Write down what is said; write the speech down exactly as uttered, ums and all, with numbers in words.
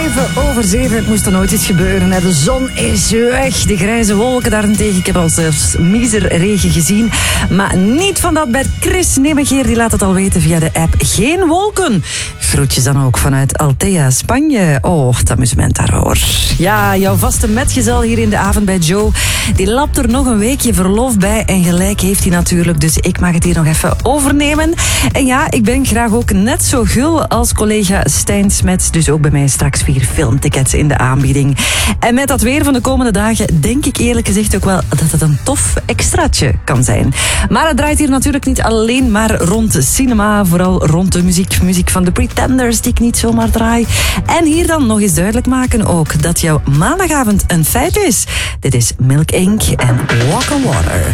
Zeven over zeven, het moest er nooit iets gebeuren. Hè. De zon is weg, de grijze wolken daarentegen. Ik heb al zelfs miserregen gezien. Maar niet van dat bed. Chris Nemegeer die laat het al weten via de app. Geen wolken. Groetjes dan ook vanuit Altea, Spanje. Oh, het amusement daar hoor. Ja, jouw vaste metgezel hier in de avond bij Joe. Die lapt er nog een weekje verlof bij. En gelijk heeft hij natuurlijk. Dus ik mag het hier nog even overnemen. En ja, ik ben graag ook net zo gul als collega Stijn Smets. Dus ook bij mij straks vier filmtickets in de aanbieding. En met dat weer van de komende dagen denk ik eerlijk gezegd ook wel dat het een tof extraatje kan zijn. Maar het draait hier natuurlijk niet alleen maar rond cinema. Vooral rond de muziek. Muziek van de Pretenders die ik niet zomaar draai. En hier dan nog eens duidelijk maken ook dat jouw maandagavond een feit is. Dit is Milk Incorporated en Walk on Water.